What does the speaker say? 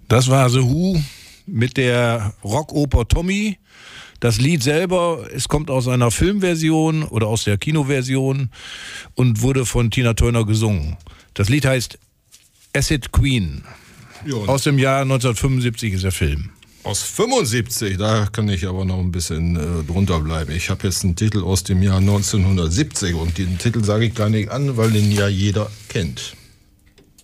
Das war The Who mit der Rockoper Tommy. Das Lied selber, es kommt aus einer Filmversion oder aus der Kinoversion und wurde von Tina Turner gesungen. Das Lied heißt Acid Queen. Jo, aus dem Jahr 1975 ist der Film. Aus 75, da kann ich aber noch ein bisschen drunter bleiben. Ich habe jetzt einen Titel aus dem Jahr 1970 und den Titel sage ich gar nicht an, weil den ja jeder kennt.